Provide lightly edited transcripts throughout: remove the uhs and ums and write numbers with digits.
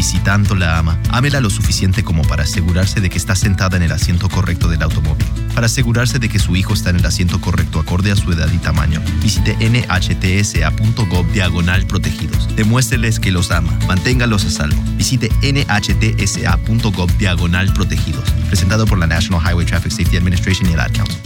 Y si tanto la ama, ámela lo suficiente como para asegurarse de que está sentada en el asiento correcto del automóvil, para asegurarse de que su hijo está en el asiento correcto acorde a su edad y tamaño. Visite nhtsa.gov/protegidos. Demuéstreles que los ama. Manténgalos a salvo. Visite nhtsa.gov/protegidos. Presentado por la National Highway Traffic Safety Administration y el Ad Council.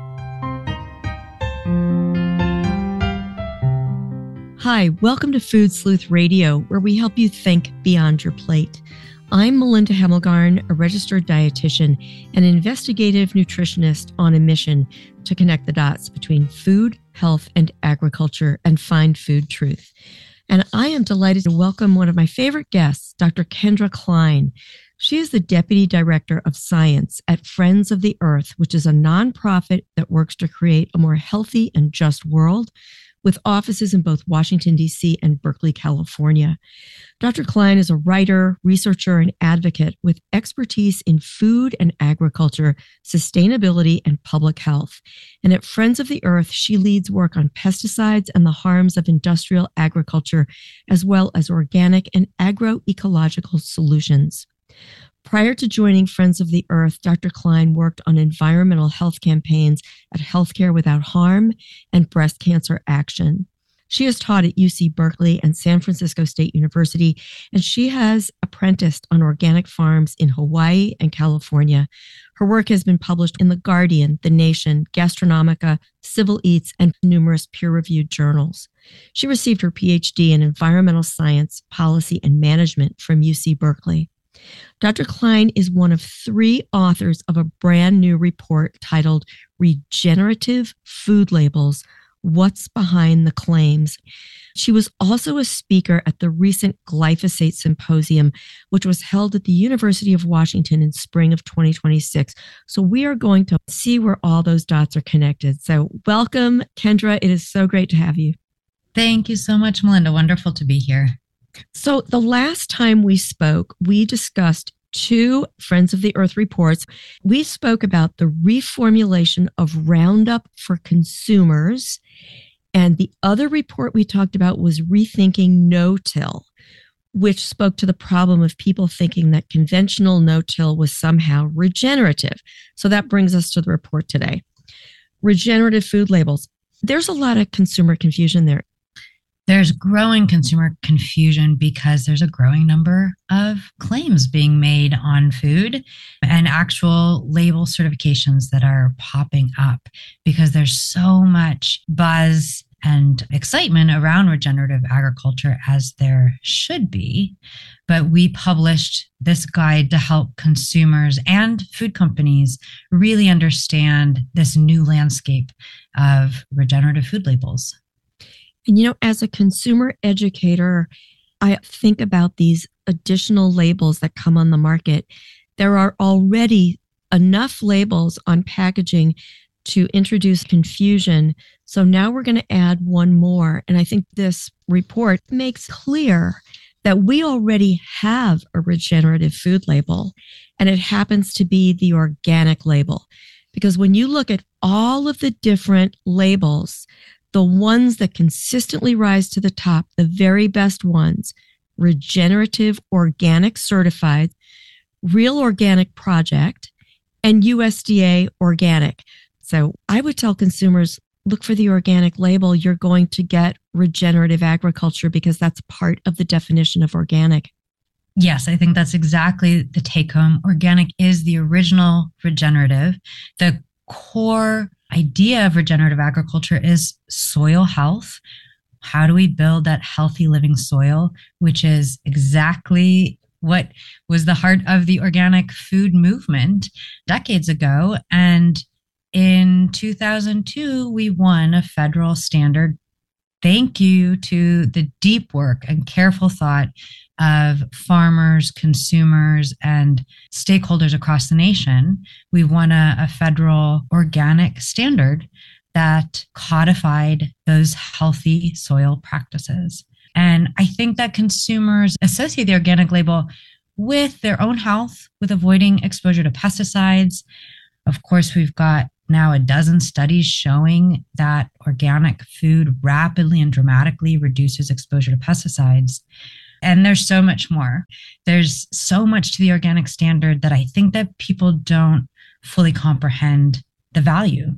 Hi, welcome to Food Sleuth Radio, where we help you think beyond your plate. I'm Melinda Hemmelgarn, a registered dietitian and investigative nutritionist on a mission to connect the dots between food, health, and agriculture and find food truth. And I am delighted to welcome one of my favorite guests, Dr. Kendra Klein. She is the Deputy Director of Science at Friends of the Earth, which is a nonprofit that works to create a more healthy and just world, with offices in both Washington, D.C. and Berkeley, California. Dr. Klein is a writer, researcher, and advocate with expertise in food and agriculture, sustainability, and public health. And at Friends of the Earth, she leads work on pesticides and the harms of industrial agriculture, as well as organic and agroecological solutions. Prior to joining Friends of the Earth, Dr. Klein worked on environmental health campaigns at Healthcare Without Harm and Breast Cancer Action. She has taught at UC Berkeley and San Francisco State University, and she has apprenticed on organic farms in Hawaii and California. Her work has been published in The Guardian, The Nation, Gastronomica, Civil Eats, and numerous peer-reviewed journals. She received her PhD in environmental science, policy, and management from UC Berkeley. Dr. Klein is one of 3 authors of a brand new report titled Regenerative Food Labels: What's Behind the Claims? She was also a speaker at the recent Glyphosate Symposium, which was held at the University of Washington in spring of 2026. So we are going to see where all those dots are connected. So welcome, Kendra. It is so great to have you. Thank you so much, Melinda. Wonderful to be here. So the last time we spoke, we discussed 2 Friends of the Earth reports. We spoke about the reformulation of Roundup for consumers. And the other report we talked about was Rethinking No-Till, which spoke to the problem of people thinking that conventional no-till was somehow regenerative. So that brings us to the report today. Regenerative food labels. There's a lot of consumer confusion there. There's growing consumer confusion because there's a growing number of claims being made on food and actual label certifications that are popping up because there's so much buzz and excitement around regenerative agriculture, as there should be. But we published this guide to help consumers and food companies really understand this new landscape of regenerative food labels. And, as a consumer educator, I think about these additional labels that come on the market. There are already enough labels on packaging to introduce confusion. So now we're going to add one more. And I think this report makes clear that we already have a regenerative food label, and it happens to be the organic label. Because when you look at all of the different labels, the ones that consistently rise to the top, the very best ones, Regenerative Organic Certified, Real Organic Project, and USDA Organic. So I would tell consumers, look for the organic label. You're going to get regenerative agriculture because that's part of the definition of organic. Yes, I think that's exactly the take home. Organic is the original regenerative. The core idea of regenerative agriculture is soil health. How do we build that healthy living soil, which is exactly what was the heart of the organic food movement decades ago. And in 2002, we won a federal standard. Thank you to the deep work and careful thought of farmers, consumers, and stakeholders across the nation. We won a federal organic standard that codified those healthy soil practices. And I think that consumers associate the organic label with their own health, with avoiding exposure to pesticides. Of course, we've got now a dozen studies showing that organic food rapidly and dramatically reduces exposure to pesticides. And there's so much more. There's so much to the organic standard that I think that people don't fully comprehend the value.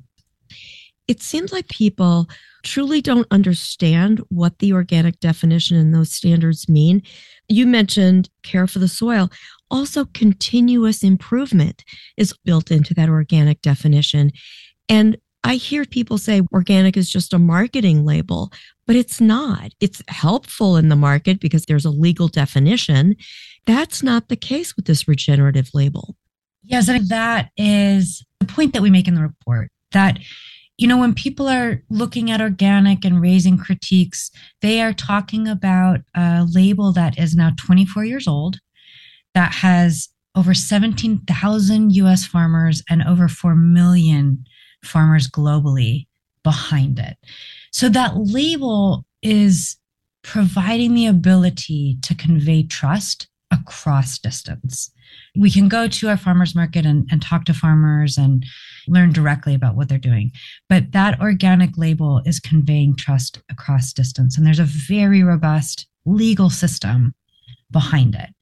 It seems like people truly don't understand what the organic definition and those standards mean. You mentioned care for the soil. Also, continuous improvement is built into that organic definition. And I hear people say organic is just a marketing label, but it's not. It's helpful in the market because there's a legal definition. That's not the case with this regenerative label. Yes, and that is the point that we make in the report, that when people are looking at organic and raising critiques, they are talking about a label that is now 24 years old, that has over 17,000 US farmers and over 4 million farmers globally behind it. So that label is providing the ability to convey trust across distance. We can go to our farmers market and talk to farmers and learn directly about what they're doing. But that organic label is conveying trust across distance. And there's a very robust legal system behind it.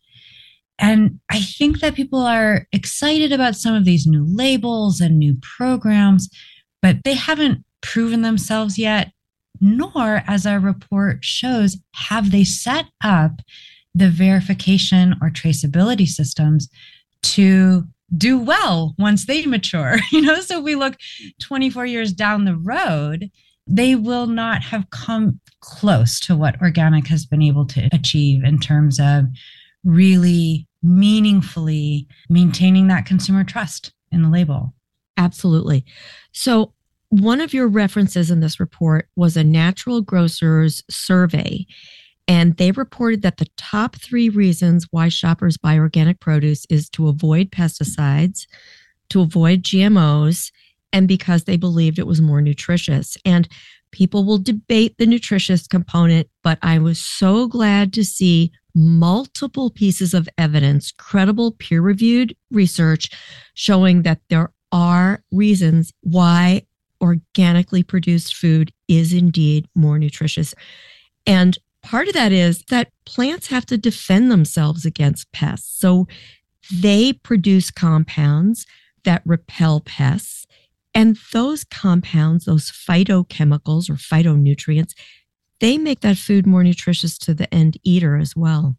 And I think that people are excited about some of these new labels and new programs, but they haven't proven themselves yet, nor, as our report shows, have they set up the verification or traceability systems to do well once they mature. So if we look 24 years down the road, they will not have come close to what organic has been able to achieve in terms of really meaningfully maintaining that consumer trust in the label. Absolutely. So one of your references in this report was a Natural Grocers survey, and they reported that the top 3 reasons why shoppers buy organic produce is to avoid pesticides, to avoid GMOs, and because they believed it was more nutritious. And people will debate the nutritious component, but I was so glad to see multiple pieces of evidence, credible peer-reviewed research showing that there are reasons why organically produced food is indeed more nutritious. And part of that is that plants have to defend themselves against pests. So they produce compounds that repel pests. And those compounds, those phytochemicals or phytonutrients, they make that food more nutritious to the end eater as well.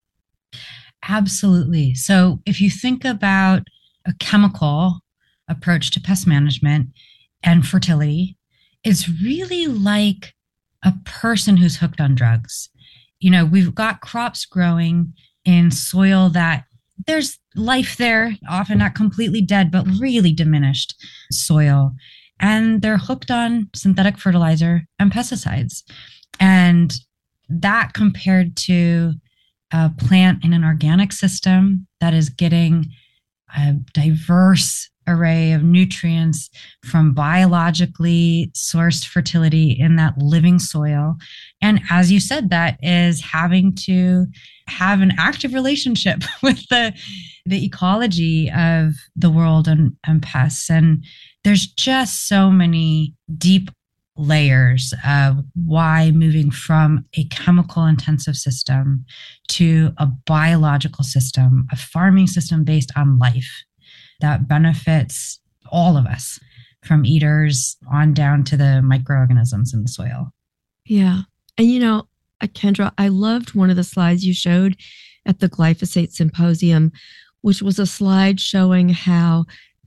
Absolutely. So if you think about a chemical approach to pest management and fertility, it's really like a person who's hooked on drugs. We've got crops growing in soil that there's life there, often not completely dead, but really diminished soil. And they're hooked on synthetic fertilizer and pesticides. And that compared to a plant in an organic system that is getting a diverse array of nutrients from biologically sourced fertility in that living soil. And as you said, that is having to have an active relationship with the ecology of the world and pests. And there's just so many deep layers of why moving from a chemical intensive system to a biological system, a farming system based on life that benefits all of us, from eaters on down to the microorganisms in the soil. Yeah. And Kendra, I loved one of the slides you showed at the glyphosate symposium, which was a slide showing how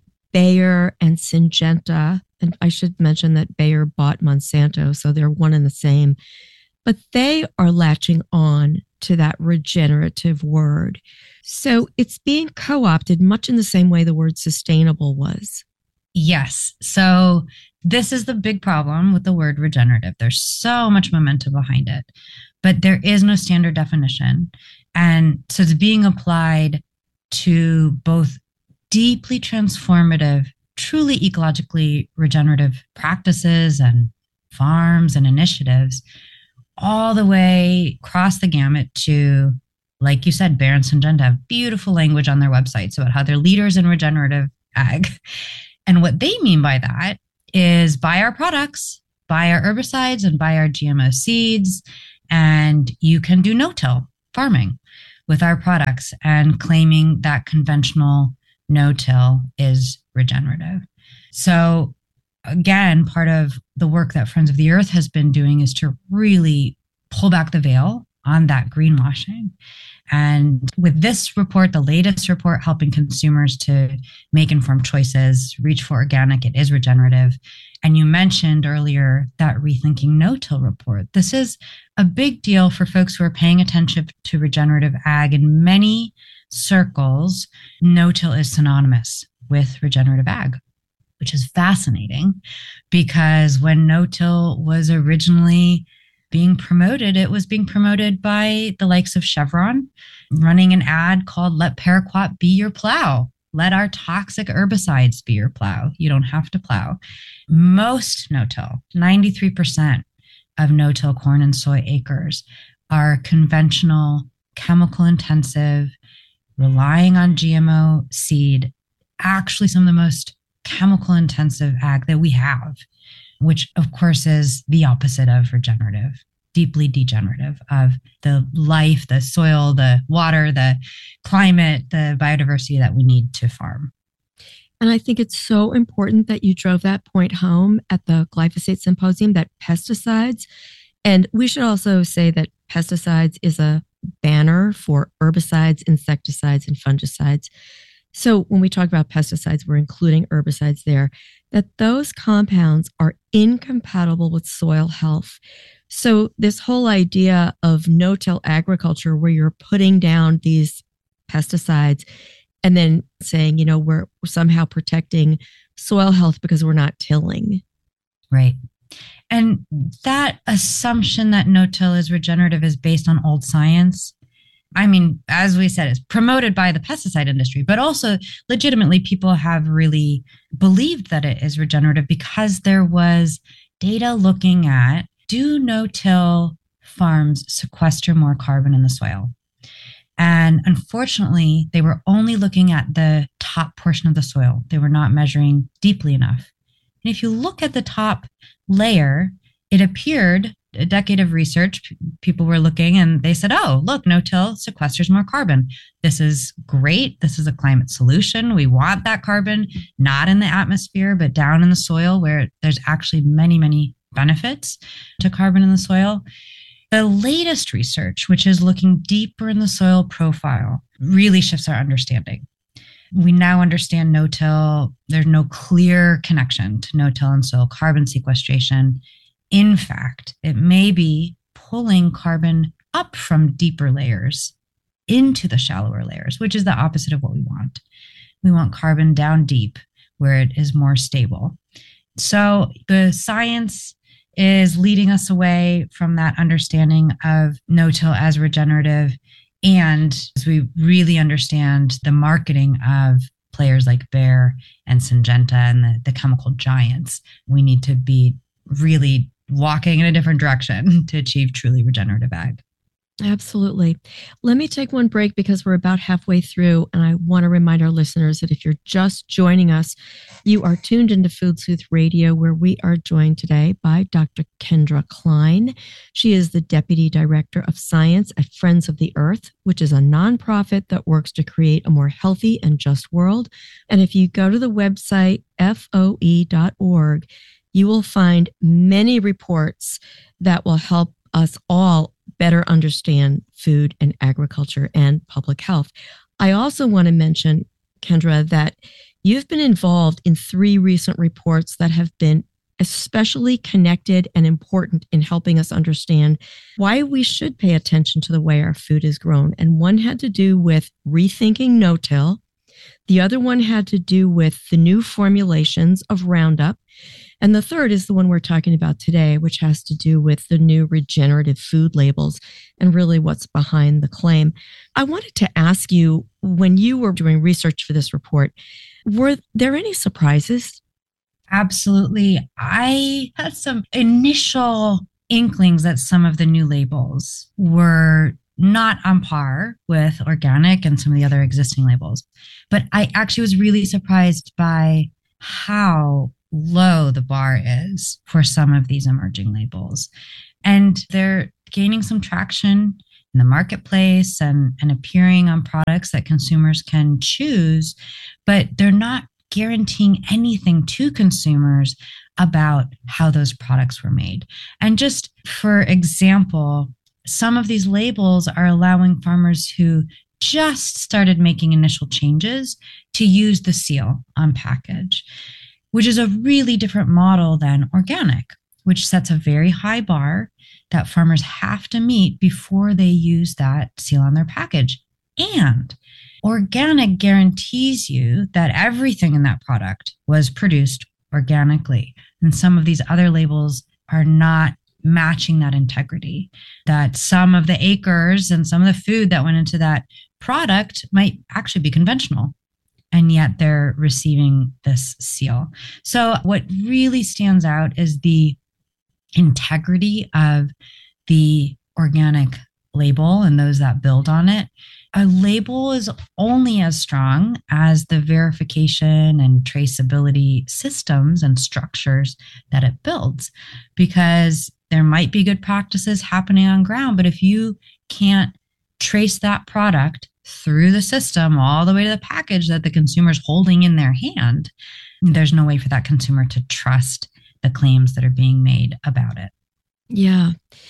Bayer and Syngenta, and I should mention that Bayer bought Monsanto, so they're one and the same, but they are latching on to that regenerative word. So it's being co-opted much in the same way the word sustainable was. Yes. So this is the big problem with the word regenerative. There's so much momentum behind it, but there is no standard definition. And so it's being applied to both deeply transformative, truly ecologically regenerative practices and farms and initiatives, all the way across the gamut to, like you said, Bayer and Syngenta have beautiful language on their websites about how they're leaders in regenerative ag. And what they mean by that is buy our products, buy our herbicides, and buy our GMO seeds, and you can do no-till farming with our products and claiming that conventional no-till is regenerative. So again, part of the work that Friends of the Earth has been doing is to really pull back the veil on that greenwashing. And with this report, the latest report, helping consumers to make informed choices, reach for organic, it is regenerative. And you mentioned earlier that Rethinking No-Till report. This is a big deal for folks who are paying attention to regenerative ag. In many circles, no-till is synonymous with regenerative ag, which is fascinating because when no-till was originally being promoted, it was being promoted by the likes of Chevron, running an ad called "Let Paraquat Be Your Plow." Let our toxic herbicides be your plow. You don't have to plow. Most no-till, 93% of no-till corn and soy acres are conventional, chemical intensive, relying on GMO seed, actually some of the most chemical intensive ag that we have, which of course is the opposite of regenerative, deeply degenerative of the life, the soil, the water, the climate, the biodiversity that we need to farm. And I think it's so important that you drove that point home at the glyphosate symposium, that pesticides, and we should also say that pesticides is a banner for herbicides, insecticides, and fungicides. So when we talk about pesticides, we're including herbicides there, that those compounds are incompatible with soil health. So this whole idea of no-till agriculture, where you're putting down these pesticides and then saying, you know, we're somehow protecting soil health because we're not tilling. Right. And that assumption that no-till is regenerative is based on old science. I mean, as we said, it's promoted by the pesticide industry, but also legitimately people have really believed that it is regenerative because there was data looking at, do no-till farms sequester more carbon in the soil? And unfortunately, they were only looking at the top portion of the soil. They were not measuring deeply enough. And if you look at the top layer, it appeared, a decade of research, people were looking and they said, oh, look, no-till sequesters more carbon. This is great. This is a climate solution. We want that carbon not in the atmosphere, but down in the soil where there's actually many, many benefits to carbon in the soil. The latest research, which is looking deeper in the soil profile, really shifts our understanding. We now understand no-till. There's no clear connection to no-till and soil carbon sequestration. In fact, it may be pulling carbon up from deeper layers into the shallower layers, which is the opposite of what we want. We want carbon down deep where it is more stable. So the science is leading us away from that understanding of no-till as regenerative. And as we really understand the marketing of players like Bayer and Syngenta and the chemical giants, we need to be really walking in a different direction to achieve truly regenerative ag. Absolutely. Let me take one break because we're about halfway through, and I want to remind our listeners that if you're just joining us, you are tuned into Food Sleuth Radio, where we are joined today by Dr. Kendra Klein. She is the Deputy Director of Science at Friends of the Earth, which is a nonprofit that works to create a more healthy and just world. And if you go to the website foe.org, you will find many reports that will help us all better understand food and agriculture and public health. I also want to mention, Kendra, that you've been involved in 3 recent reports that have been especially connected and important in helping us understand why we should pay attention to the way our food is grown. And one had to do with rethinking no-till. The other one had to do with the new formulations of Roundup. And the third is the one we're talking about today, which has to do with the new regenerative food labels and really what's behind the claim. I wanted to ask you, when you were doing research for this report, were there any surprises? Absolutely. I had some initial inklings that some of the new labels were not on par with organic and some of the other existing labels. But I actually was really surprised by how low the bar is for some of these emerging labels. And they're gaining some traction in the marketplace and appearing on products that consumers can choose, but they're not guaranteeing anything to consumers about how those products were made. And just for example, some of these labels are allowing farmers who just started making initial changes to use the seal on package, which is a really different model than organic, which sets a very high bar that farmers have to meet before they use that seal on their package. And organic guarantees you that everything in that product was produced organically. And some of these other labels are not matching that integrity, that some of the acres and some of the food that went into that product might actually be conventional, and yet they're receiving this seal. So what really stands out is the integrity of the organic label and those that build on it. A label is only as strong as the verification and traceability systems and structures that it builds, because there might be good practices happening on ground, but if you can't trace that product through the system all the way to the package that the consumer's holding in their hand, there's no way for that consumer to trust the claims that are being made about it. Yeah.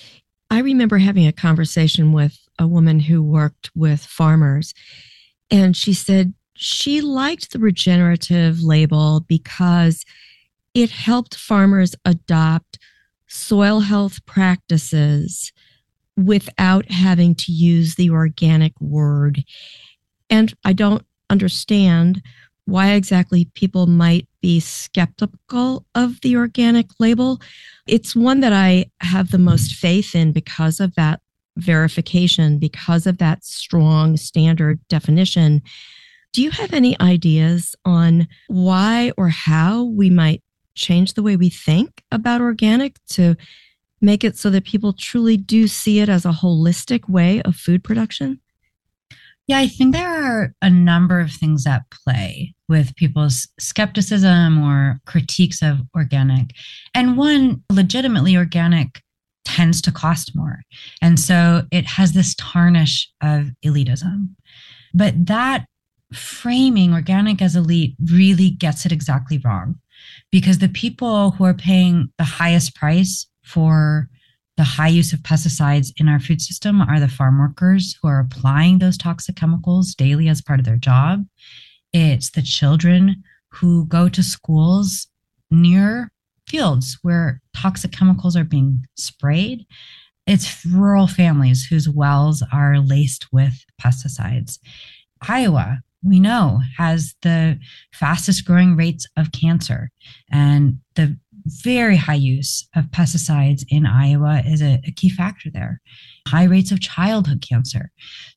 I remember having a conversation with a woman who worked with farmers, and she said she liked the regenerative label because it helped farmers adopt soil health practices without having to use the organic word. And I don't understand why exactly people might be skeptical of the organic label. It's one that I have the most faith in because of that verification, because of that strong standard definition. Do you have any ideas on why or how we might change the way we think about organic to make it so that people truly do see it as a holistic way of food production? Yeah, I think there are a number of things at play with people's skepticism or critiques of organic. And one, legitimately organic tends to cost more. And so it has this tarnish of elitism. But that framing organic as elite really gets it exactly wrong, because the people who are paying the highest price for the high use of pesticides in our food system are the farm workers who are applying those toxic chemicals daily as part of their job. It's the children who go to schools near fields where toxic chemicals are being sprayed. It's rural families whose wells are laced with pesticides. Iowa, we know, has the fastest growing rates of cancer, and the very high use of pesticides in Iowa is a key factor there. High rates of childhood cancer.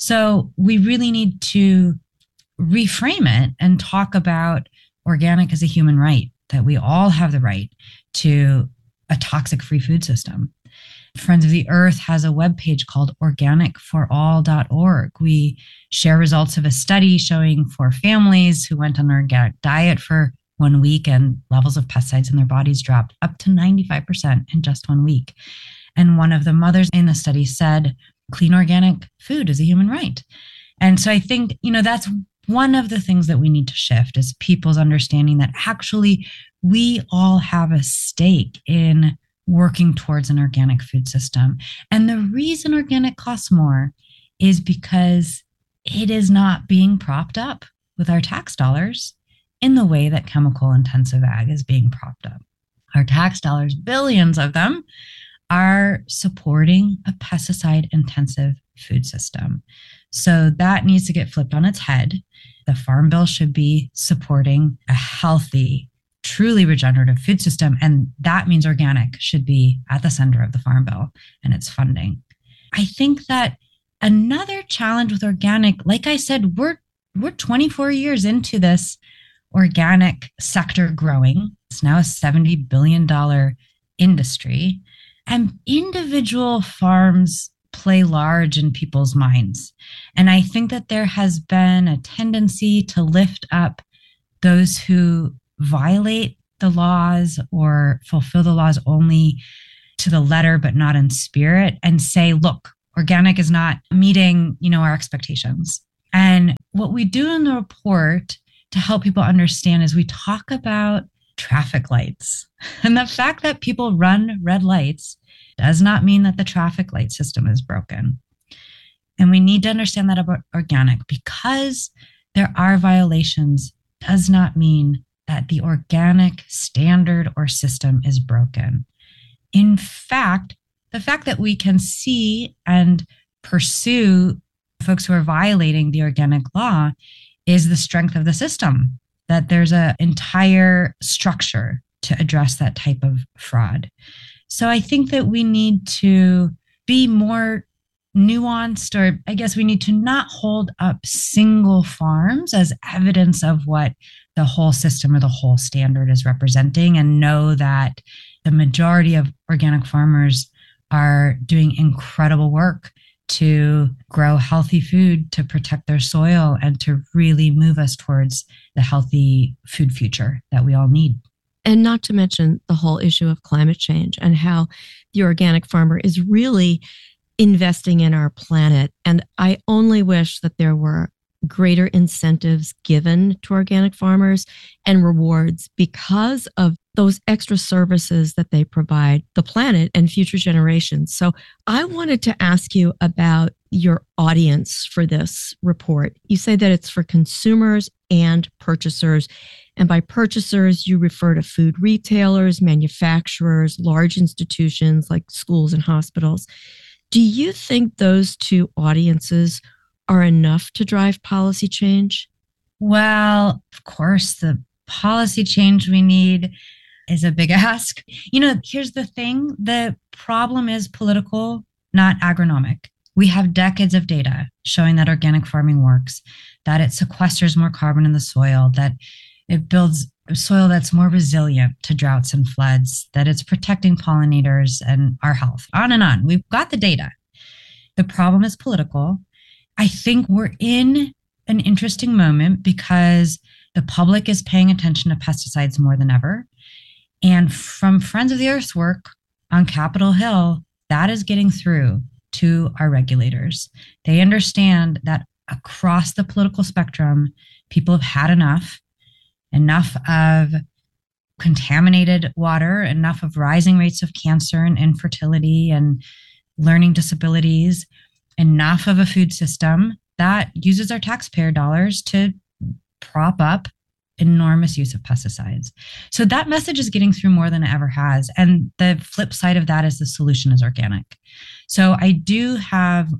So we really need to reframe it and talk about organic as a human right, that we all have the right to a toxic-free food system. Friends of the Earth has a webpage called organicforall.org. We share results of a study showing for families who went on an organic diet for 1 week and levels of pesticides in their bodies dropped up to 95% in just 1 week. And one of the mothers in the study said, clean organic food is a human right. And so I think, that's one of the things that we need to shift is people's understanding that actually we all have a stake in working towards an organic food system. And the reason organic costs more is because it is not being propped up with our tax dollars in the way that chemical intensive ag is being propped up. Our tax dollars, billions of them, are supporting a pesticide intensive food system. So that needs to get flipped on its head. The Farm Bill should be supporting a healthy, truly regenerative food system. And that means organic should be at the center of the Farm Bill and its funding. I think that another challenge with organic, like I said, we're 24 years into this organic sector growing. It's now a $70 billion industry. And individual farms play large in people's minds. And I think that there has been a tendency to lift up those who violate the laws or fulfill the laws only to the letter, but not in spirit, and say, look, organic is not meeting, our expectations. And what we do in the report to help people understand is we talk about traffic lights. And the fact that people run red lights does not mean that the traffic light system is broken. And we need to understand that about organic. Because there are violations does not mean that the organic standard or system is broken. In fact, the fact that we can see and pursue folks who are violating the organic law is the strength of the system, that there's an entire structure to address that type of fraud. So I think that we need to be more nuanced, or I guess we need to not hold up single farms as evidence of what the whole system or the whole standard is representing, and know that the majority of organic farmers are doing incredible work to grow healthy food, to protect their soil, and to really move us towards the healthy food future that we all need. And not to mention the whole issue of climate change and how the organic farmer is really investing in our planet. And I only wish that there were greater incentives given to organic farmers and rewards because of those extra services that they provide the planet and future generations. So I wanted to ask you about your audience for this report. You say that it's for consumers and purchasers. And by purchasers, you refer to food retailers, manufacturers, large institutions like schools and hospitals. Do you think those two audiences are enough to drive policy change? Well, of course, the policy change we need is a big ask. Here's the thing. The problem is political, not agronomic. We have decades of data showing that organic farming works, that it sequesters more carbon in the soil, that it builds a soil that's more resilient to droughts and floods, that it's protecting pollinators and our health, on and on. We've got the data. The problem is political. I think we're in an interesting moment because the public is paying attention to pesticides more than ever. And from Friends of the Earth's work on Capitol Hill, that is getting through to our regulators. They understand that across the political spectrum, people have had enough of contaminated water, enough of rising rates of cancer and infertility and learning disabilities, enough of a food system that uses our taxpayer dollars to prop up enormous use of pesticides. So that message is getting through more than it ever has. And the flip side of that is the solution is organic. So I do have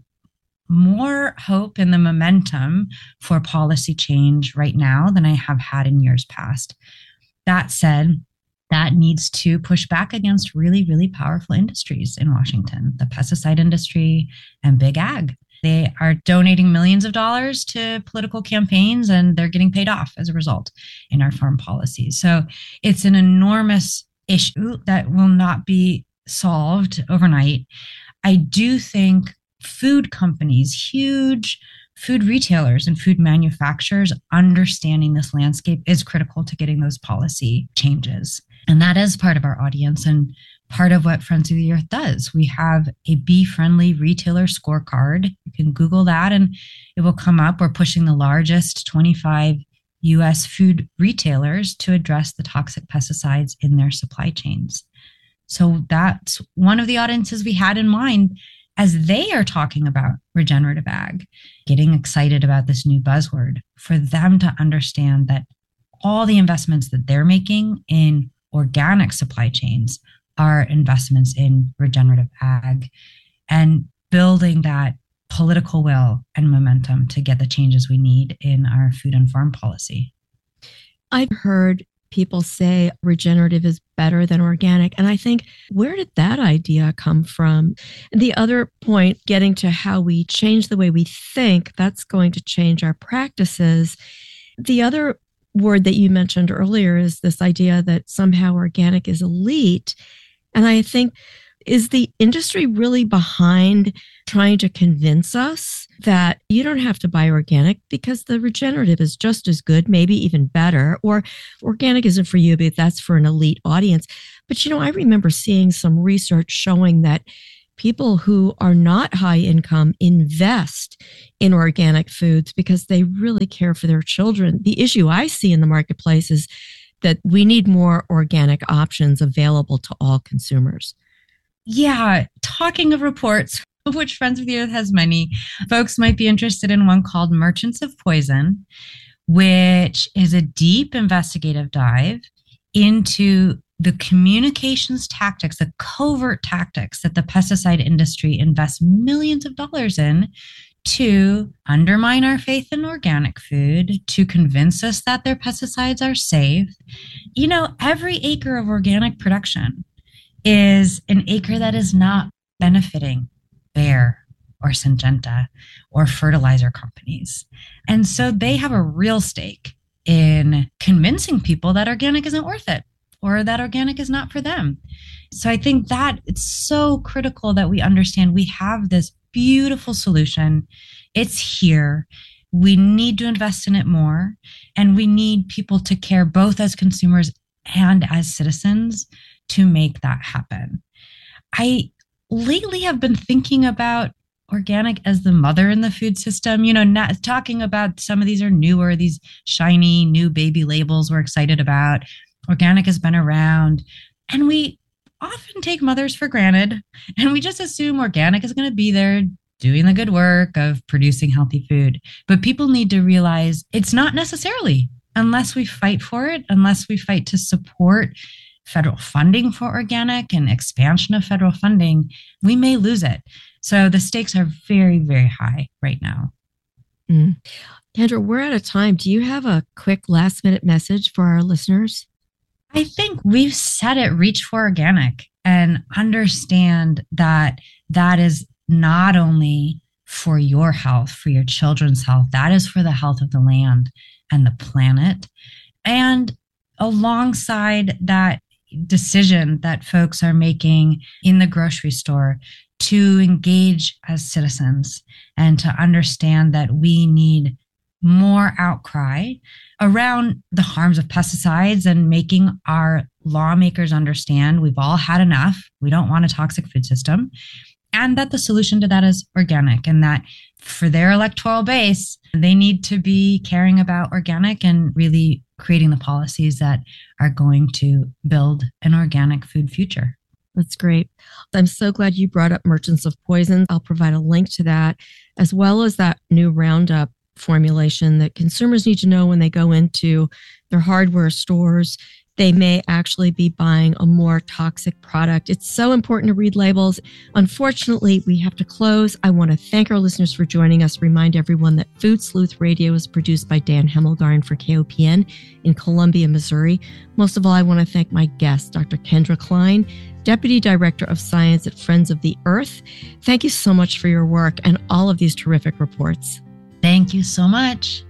more hope in the momentum for policy change right now than I have had in years past. That said, that needs to push back against really, really powerful industries in Washington, the pesticide industry and big ag. They are donating millions of dollars to political campaigns, and they're getting paid off as a result in our farm policies. So it's an enormous issue that will not be solved overnight. I do think food companies, huge food retailers and food manufacturers understanding this landscape is critical to getting those policy changes. And that is part of our audience and part of what Friends of the Earth does. We have a bee-friendly retailer scorecard. You can Google that and it will come up. We're pushing the largest 25 U.S. food retailers to address the toxic pesticides in their supply chains. So that's one of the audiences we had in mind as they are talking about regenerative ag, getting excited about this new buzzword, for them to understand that all the investments that they're making in organic supply chains are investments in regenerative ag, and building that political will and momentum to get the changes we need in our food and farm policy. I've heard people say regenerative is better than organic. And I think, where did that idea come from? And the other point, getting to how we change the way we think, that's going to change our practices. The other word that you mentioned earlier is this idea that somehow organic is elite. And I think, is the industry really behind trying to convince us that you don't have to buy organic because the regenerative is just as good, maybe even better, or organic isn't for you, but that's for an elite audience? But, I remember seeing some research showing that people who are not high income invest in organic foods because they really care for their children. The issue I see in the marketplace is that we need more organic options available to all consumers. Yeah, talking of reports, of which Friends of the Earth has many, folks might be interested in one called Merchants of Poison, which is a deep investigative dive into the communications tactics, the covert tactics that the pesticide industry invests millions of dollars in to undermine our faith in organic food, to convince us that their pesticides are safe. You know, every acre of organic production is an acre that is not benefiting Bayer or Syngenta or fertilizer companies. And so they have a real stake in convincing people that organic isn't worth it, or that organic is not for them. So I think that it's so critical that we understand we have this beautiful solution. It's here. We need to invest in it more. And we need people to care both as consumers and as citizens to make that happen. I lately have been thinking about organic as the mother in the food system, you know, not talking about some of these are newer, these shiny new baby labels we're excited about. Organic has been around, and we often take mothers for granted, and we just assume organic is going to be there doing the good work of producing healthy food. But people need to realize it's not necessarily, unless we fight for it, unless we fight to support federal funding for organic and expansion of federal funding, we may lose it. So the stakes are very, very high right now. Kendra, we're out of time. Do you have a quick last minute message for our listeners? I think we've said it, reach for organic and understand that that is not only for your health, for your children's health, that is for the health of the land and the planet. And alongside that decision that folks are making in the grocery store to engage as citizens and to understand that we need more outcry around the harms of pesticides and making our lawmakers understand we've all had enough. We don't want a toxic food system. And that the solution to that is organic, and that for their electoral base, they need to be caring about organic and really creating the policies that are going to build an organic food future. That's great. I'm so glad you brought up Merchants of Poison. I'll provide a link to that, as well as that new Roundup formulation that consumers need to know when they go into their hardware stores. They may actually be buying a more toxic product. It's so important to read labels. Unfortunately, we have to close. I want to thank our listeners for joining us. Remind everyone that Food Sleuth Radio is produced by Dan Hemmelgarn for KOPN in Columbia, Missouri. Most of all, I want to thank my guest, Dr. Kendra Klein, Deputy Director of Science at Friends of the Earth. Thank you so much for your work and all of these terrific reports. Thank you so much.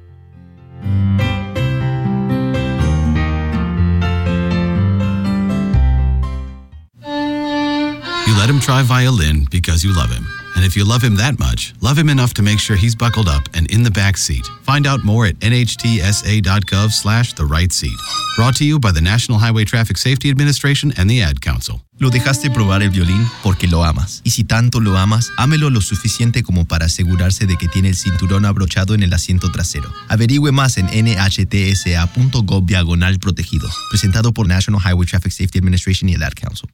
You let him try violin because you love him. And if you love him that much, love him enough to make sure he's buckled up and in the back seat. Find out more at nhtsa.gov/the right seat. Brought to you by the National Highway Traffic Safety Administration and the Ad Council. Lo dejaste probar el violín porque lo amas. Y si tanto lo amas, ámelo lo suficiente como para asegurarse de que tiene el cinturón abrochado en el asiento trasero. Averigüe más en nhtsa.gov/protegidos. Presentado por National Highway Traffic Safety Administration y el Ad Council.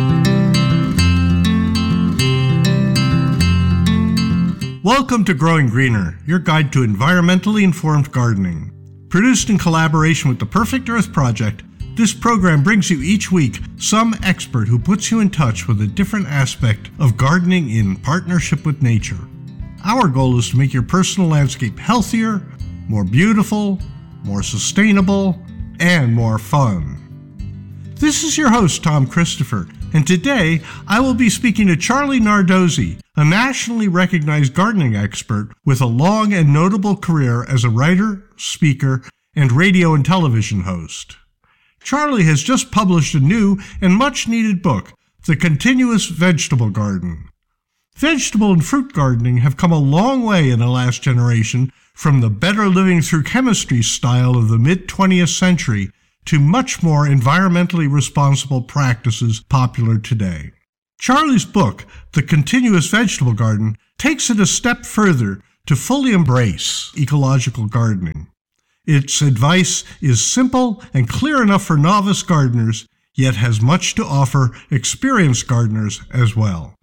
Welcome to Growing Greener, your guide to environmentally informed gardening. Produced in collaboration with the Perfect Earth Project, this program brings you each week some expert who puts you in touch with a different aspect of gardening in partnership with nature. Our goal is to make your personal landscape healthier, more beautiful, more sustainable, and more fun. This is your host, Tom Christopher, and today I will be speaking to Charlie Nardozzi, a nationally recognized gardening expert with a long and notable career as a writer, speaker, and radio and television host. Charlie has just published a new and much-needed book, The Continuous Vegetable Garden. Vegetable and fruit gardening have come a long way in the last generation from the better living through chemistry style of the mid-20th century to much more environmentally responsible practices popular today. Charlie's book, The Continuous Vegetable Garden, takes it a step further to fully embrace ecological gardening. Its advice is simple and clear enough for novice gardeners, yet has much to offer experienced gardeners as well.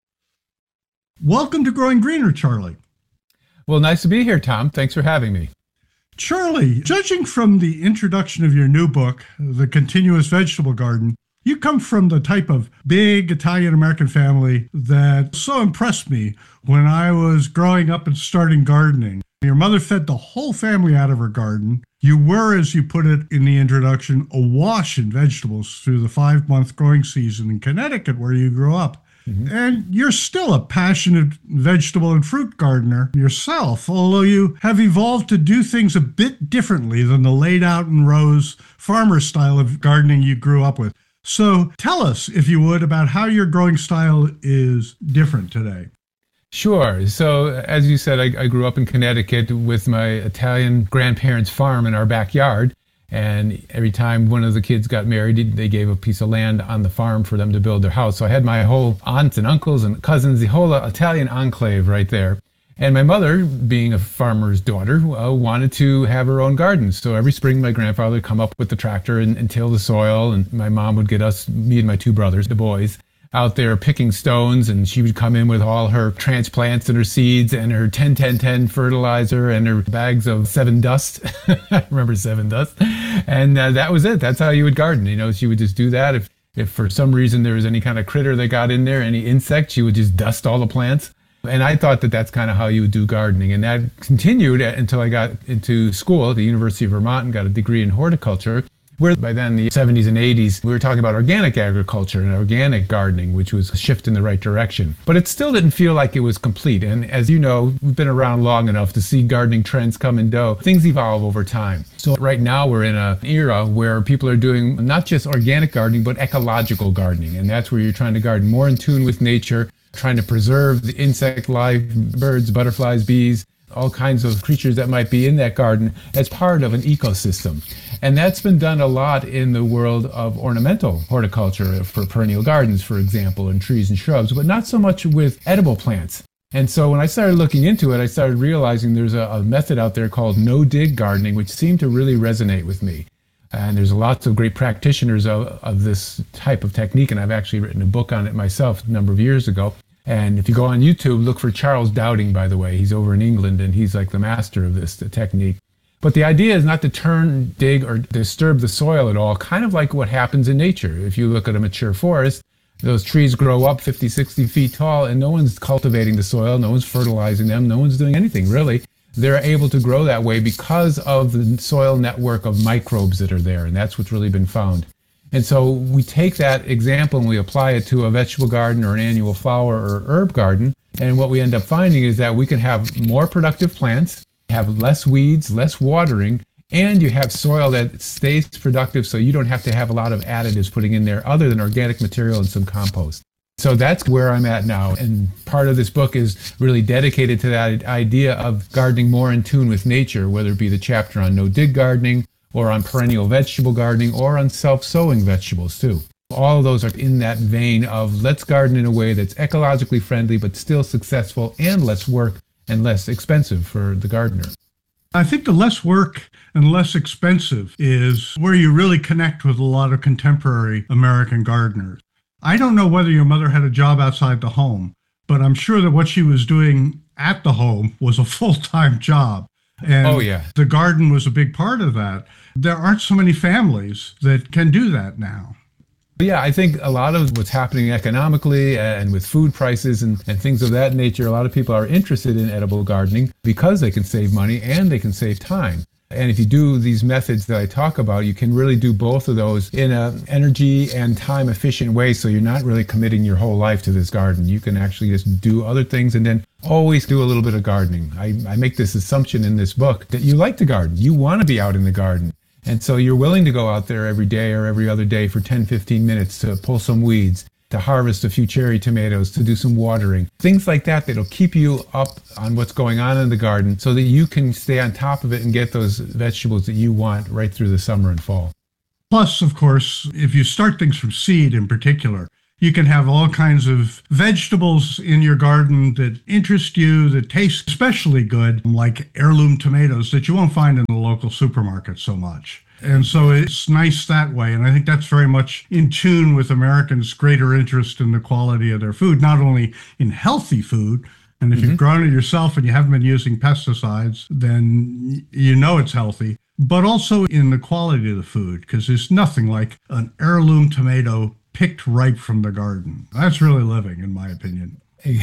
Welcome to Growing Greener, Charlie. Well, nice to be here, Tom. Thanks for having me. Charlie, judging from the introduction of your new book, The Continuous Vegetable Garden, you come from the type of big Italian-American family that so impressed me when I was growing up and starting gardening. Your mother fed the whole family out of her garden. You were, as you put it in the introduction, awash in vegetables through the 5-month growing season in Connecticut where you grew up. And you're still a passionate vegetable and fruit gardener yourself, although you have evolved to do things a bit differently than the laid out in rows farmer style of gardening you grew up with. So tell us, if you would, about how your growing style is different today. Sure. So as you said, I grew up in Connecticut with my Italian grandparents' farm in our backyard. And every time one of the kids got married, they gave a piece of land on the farm for them to build their house. So I had my whole aunts and uncles and cousins, the whole Italian enclave right there. And my mother, being a farmer's daughter, wanted to have her own garden. So every spring, my grandfather would come up with the tractor and till the soil. And my mom would get us, me and my 2 brothers, the boys, out there picking stones, and she would come in with all her transplants and her seeds and her 10-10-10 fertilizer and her bags of 7 Dust. I remember 7 Dust. And that was it. That's how you would garden. You know, she would just do that. If for some reason there was any kind of critter that got in there, any insect, she would just dust all the plants. And I thought that that's kind of how you would do gardening. And that continued until I got into school at the University of Vermont and got a degree in horticulture, where by then, the 70s and 80s, we were talking about organic agriculture and organic gardening, which was a shift in the right direction. But it still didn't feel like it was complete. And as you know, we've been around long enough to see gardening trends come and go. Things evolve over time. So right now, we're in an era where people are doing not just organic gardening, but ecological gardening. And that's where you're trying to garden more in tune with nature, trying to preserve the insect life, birds, butterflies, bees, all kinds of creatures that might be in that garden as part of an ecosystem. And that's been done a lot in the world of ornamental horticulture for perennial gardens, for example, and trees and shrubs, but not so much with edible plants. And so when I started looking into it, I started realizing there's a method out there called no-dig gardening, which seemed to really resonate with me. And there's lots of great practitioners of this type of technique, and I've actually written a book on it myself a number of years ago. And if you go on YouTube, look for Charles Dowding, by the way. He's over in England, and he's like the master of this technique. But the idea is not to turn, dig, or disturb the soil at all, kind of like what happens in nature. If you look at a mature forest, those trees grow up 50, 60 feet tall, and no one's cultivating the soil, no one's fertilizing them, no one's doing anything, really. They're able to grow that way because of the soil network of microbes that are there, and that's what's really been found. And so we take that example and we apply it to a vegetable garden or an annual flower or herb garden, and what we end up finding is that we can have more productive plants, have less weeds, less watering, and you have soil that stays productive so you don't have to have a lot of additives putting in there other than organic material and some compost. So that's where I'm at now. And part of this book is really dedicated to that idea of gardening more in tune with nature, whether it be the chapter on no-dig gardening or on perennial vegetable gardening or on self-sowing vegetables too. All of those are in that vein of let's garden in a way that's ecologically friendly but still successful and less work and less expensive for the gardener. I think the less work and less expensive is where you really connect with a lot of contemporary American gardeners. I don't know whether your mother had a job outside the home, but I'm sure that what she was doing at the home was a full-time job. And oh, yeah. The garden was a big part of that. There aren't so many families that can do that now. Yeah, I think a lot of what's happening economically and with food prices and things of that nature, a lot of people are interested in edible gardening because they can save money and they can save time. And if you do these methods that I talk about, you can really do both of those in an energy and time efficient way. So you're not really committing your whole life to this garden. You can actually just do other things and then always do a little bit of gardening. I make this assumption in this book that you like to garden. You want to be out in the garden. And so you're willing to go out there every day or every other day for 10, 15 minutes to pull some weeds, to harvest a few cherry tomatoes, to do some watering, things like that that'll keep you up on what's going on in the garden so that you can stay on top of it and get those vegetables that you want right through the summer and fall. Plus, of course, if you start things from seed in particular, You can have all kinds of vegetables in your garden that interest you, that taste especially good, like heirloom tomatoes that you won't find in the local supermarket so much. And so it's nice that way. And I think that's very much in tune with Americans' greater interest in the quality of their food, not only in healthy food. And if you've grown it yourself and you haven't been using pesticides, then you know it's healthy, but also in the quality of the food, because there's nothing like an heirloom tomato picked ripe from the garden. That's really living, in my opinion.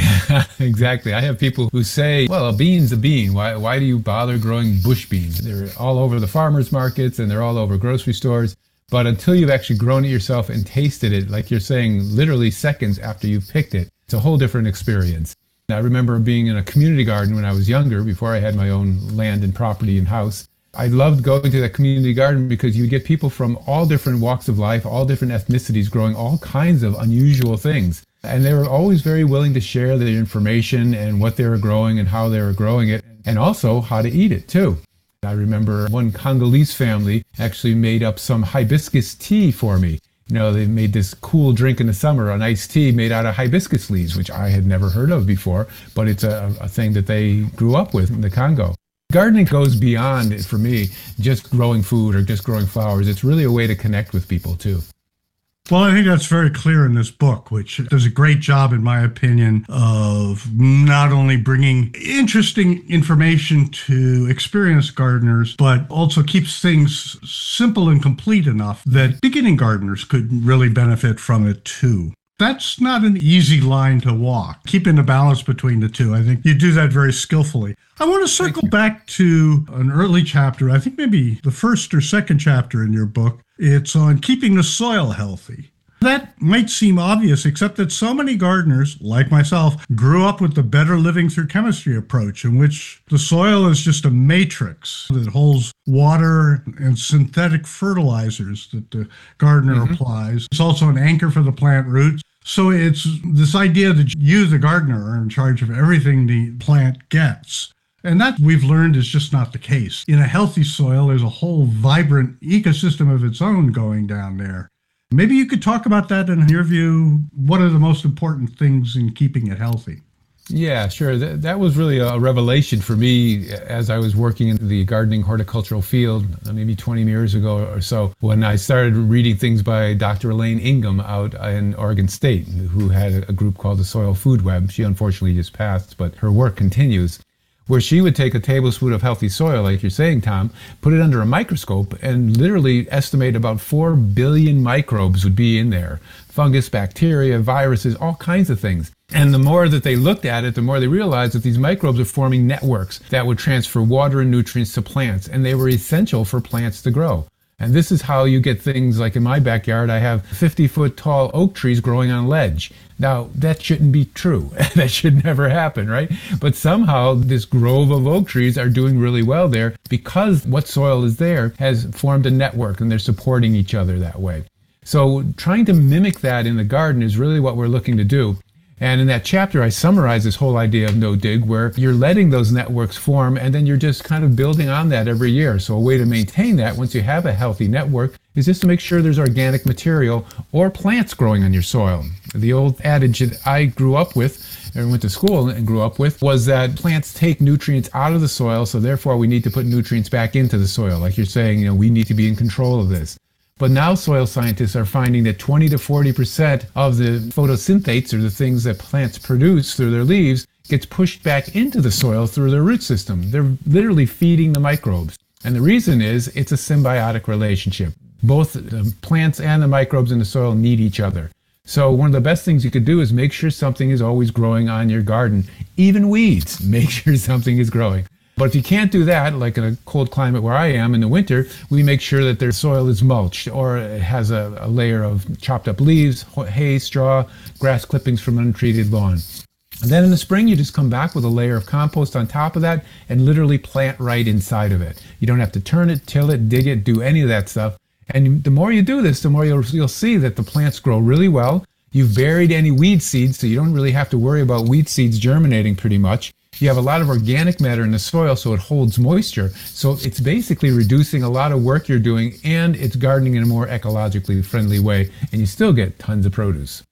Exactly. I have people who say, well, a bean's a bean. Why do you bother growing bush beans? They're all over the farmers markets and they're all over grocery stores. But until you've actually grown it yourself and tasted it, like you're saying, literally seconds after you've picked it, it's a whole different experience. I remember being in a community garden when I was younger, before I had my own land and property and house. I loved going to that community garden because you get people from all different walks of life, all different ethnicities, growing all kinds of unusual things. And they were always very willing to share their information and what they were growing and how they were growing it, and also how to eat it too. I remember one Congolese family actually made up some hibiscus tea for me. You know, they made this cool drink in the summer, an iced tea made out of hibiscus leaves, which I had never heard of before, but it's a thing that they grew up with in the Congo. Gardening goes beyond, for me, just growing food or just growing flowers. It's really a way to connect with people, too. Well, I think that's very clear in this book, which does a great job, in my opinion, of not only bringing interesting information to experienced gardeners, but also keeps things simple and complete enough that beginning gardeners could really benefit from it, too. That's not an easy line to walk, keeping the balance between the two. I think you do that very skillfully. I want to circle back to an early chapter, I think maybe the first or second chapter in your book. It's on keeping the soil healthy. That might seem obvious, except that so many gardeners, like myself, grew up with the better living through chemistry approach, in which the soil is just a matrix that holds water and synthetic fertilizers that the gardener applies. It's also an anchor for the plant roots. So it's this idea that you, the gardener, are in charge of everything the plant gets. And that, we've learned, is just not the case. In a healthy soil, there's a whole vibrant ecosystem of its own going down there. Maybe you could talk about that, and in your view, what are the most important things in keeping it healthy? Yeah, sure. That was really a revelation for me as I was working in the gardening horticultural field maybe 20 years ago or so, when I started reading things by Dr. Elaine Ingham out in Oregon State, who had a group called the Soil Food Web. She unfortunately just passed, but her work continues, where she would take a tablespoon of healthy soil, like you're saying, Tom, put it under a microscope and literally estimate about 4 billion microbes would be in there. Fungus, bacteria, viruses, all kinds of things. And the more that they looked at it, the more they realized that these microbes are forming networks that would transfer water and nutrients to plants, and they were essential for plants to grow. And this is how you get things like in my backyard, I have 50-foot tall oak trees growing on ledge. Now, that shouldn't be true. That should never happen, right? But somehow this grove of oak trees are doing really well there because what soil is there has formed a network and they're supporting each other that way. So trying to mimic that in the garden is really what we're looking to do. And in that chapter, I summarize this whole idea of no-dig, where you're letting those networks form, and then you're just kind of building on that every year. So a way to maintain that, once you have a healthy network, is just to make sure there's organic material or plants growing on your soil. The old adage that I grew up with, and went to school and grew up with, was that plants take nutrients out of the soil, so therefore we need to put nutrients back into the soil. Like you're saying, we need to be in control of this. But now soil scientists are finding that 20 to 40% of the photosynthates, or the things that plants produce through their leaves, gets pushed back into the soil through their root system. They're literally feeding the microbes. And the reason is it's a symbiotic relationship. Both the plants and the microbes in the soil need each other. So one of the best things you could do is make sure something is always growing on your garden. Even weeds, make sure something is growing. But if you can't do that, like in a cold climate where I am in the winter, we make sure that their soil is mulched, or it has a layer of chopped up leaves, hay, straw, grass clippings from an untreated lawn. And then in the spring, you just come back with a layer of compost on top of that and literally plant right inside of it. You don't have to turn it, till it, dig it, do any of that stuff. And the more you do this, the more you'll see that the plants grow really well. You've buried any weed seeds, so you don't really have to worry about weed seeds germinating pretty much. You have a lot of organic matter in the soil, so it holds moisture. So it's basically reducing a lot of work you're doing, and it's gardening in a more ecologically friendly way, and you still get tons of produce.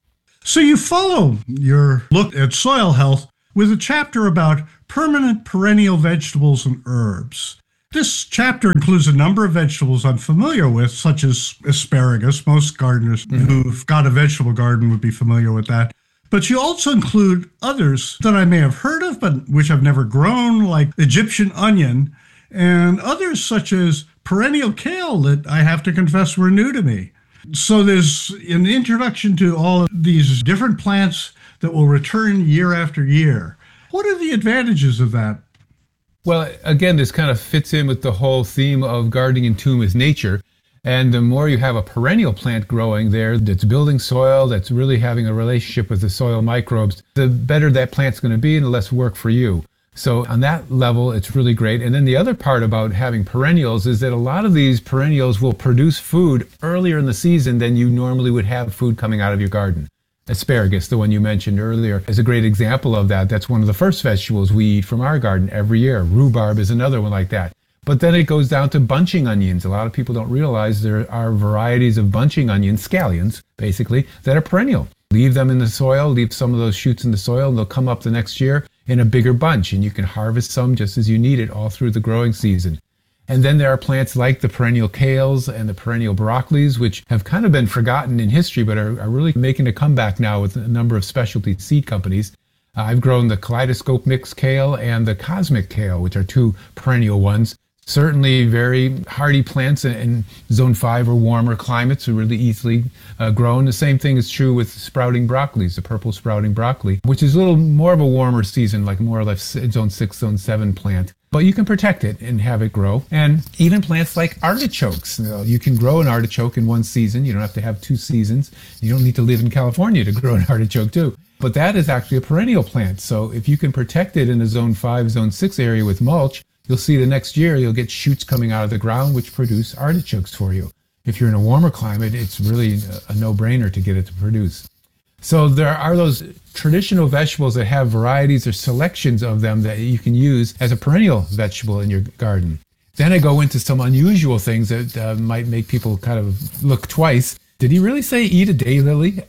So you follow your look at soil health with a chapter about permanent perennial vegetables and herbs. This chapter includes a number of vegetables I'm familiar with, such as asparagus. Most gardeners who've got a vegetable garden would be familiar with that. But you also include others that I may have heard of, but which I've never grown, like Egyptian onion, and others such as perennial kale that I have to confess were new to me. So there's an introduction to all of these different plants that will return year after year. What are the advantages of that? Well, again, this kind of fits in with the whole theme of gardening in tune with nature. And the more you have a perennial plant growing there that's building soil, that's really having a relationship with the soil microbes, the better that plant's going to be and the less work for you. So on that level, it's really great. And then the other part about having perennials is that a lot of these perennials will produce food earlier in the season than you normally would have food coming out of your garden. Asparagus, the one you mentioned earlier, is a great example of that. That's one of the first vegetables we eat from our garden every year. Rhubarb is another one like that. But then it goes down to bunching onions. A lot of people don't realize there are varieties of bunching onions, scallions, basically, that are perennial. Leave them in the soil, leave some of those shoots in the soil, and they'll come up the next year in a bigger bunch, and you can harvest some just as you need it all through the growing season. And then there are plants like the perennial kales and the perennial broccolis, which have kind of been forgotten in history, but are really making a comeback now with a number of specialty seed companies. I've grown the kaleidoscope mix kale and the cosmic kale, which are two perennial ones. Certainly very hardy plants in zone 5 or warmer climates are really easily grown. The same thing is true with sprouting broccolis, the purple sprouting broccoli, which is a little more of a warmer season, like more or less zone 6, zone 7 plant. But you can protect it and have it grow. And even plants like artichokes. You can grow an artichoke in one season. You don't have to have 2 seasons. You don't need to live in California to grow an artichoke too. But that is actually a perennial plant. So if you can protect it in a zone 5, zone 6 area with mulch, you'll see the next year you'll get shoots coming out of the ground which produce artichokes for you. If you're in a warmer climate, it's really a no-brainer to get it to produce. So there are those traditional vegetables that have varieties or selections of them that you can use as a perennial vegetable in your garden. Then I go into some unusual things that might make people kind of look twice. Did he really say eat a daylily?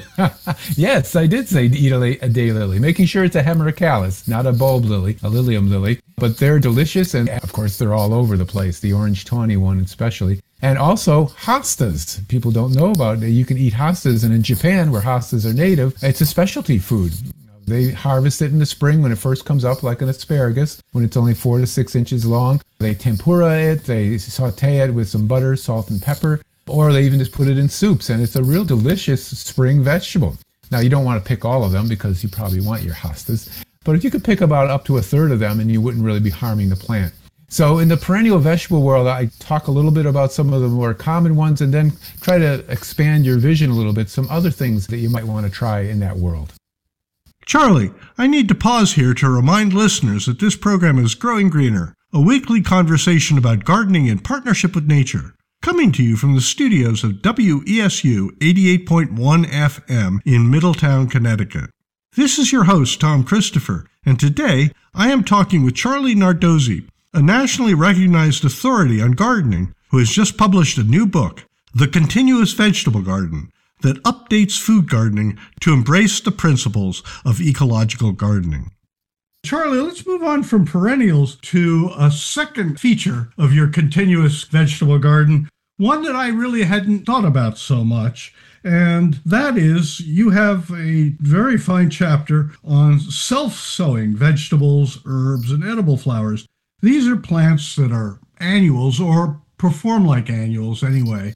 Yes, I did say eat a daylily, making sure it's a hemerocallis, not a bulb lily, a lilium lily. But they're delicious, and of course they're all over the place, the orange tawny one especially. And also hostas. People don't know about it. You can eat hostas, and in Japan, where hostas are native, it's a specialty food. They harvest it in the spring when it first comes up, like an asparagus, when it's only 4 to 6 inches long. They tempura it, they saute it with some butter, salt, and pepper, or they even just put it in soups, and it's a real delicious spring vegetable. Now, you don't want to pick all of them because you probably want your hostas, but if you could pick about up to a third of them, and you wouldn't really be harming the plant. So in the perennial vegetable world, I talk a little bit about some of the more common ones and then try to expand your vision a little bit, some other things that you might want to try in that world. Charlie, I need to pause here to remind listeners that this program is Growing Greener, a weekly conversation about gardening in partnership with nature, coming to you from the studios of WESU 88.1 FM in Middletown, Connecticut. This is your host, Tom Christopher, and today I am talking with Charlie Nardozzi, a nationally recognized authority on gardening who has just published a new book, The Continuous Vegetable Garden, that updates food gardening to embrace the principles of ecological gardening. Charlie, let's move on from perennials to a second feature of your continuous vegetable garden, one that I really hadn't thought about so much, and that is you have a very fine chapter on self-sowing vegetables, herbs, and edible flowers. These are plants that are annuals or perform like annuals anyway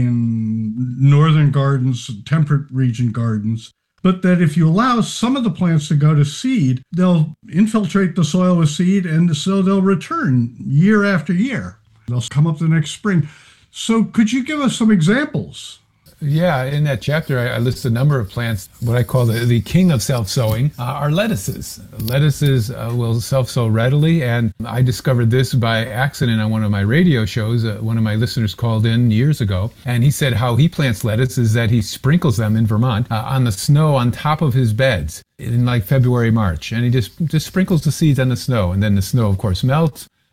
in northern gardens, temperate region gardens, but that if you allow some of the plants to go to seed, they'll infiltrate the soil with seed, and so they'll return year after year. They'll come up the next spring. So could you give us some examples? Yeah, in that chapter, I list a number of plants. What I call the king of self-sowing are lettuces. Lettuces will self-sow readily, and I discovered this by accident on one of my radio shows. One of my listeners called in years ago, and he said how he plants lettuce is that he sprinkles them in Vermont on the snow on top of his beds in like February, March, and he just sprinkles the seeds on the snow, and then the snow, of course, melts,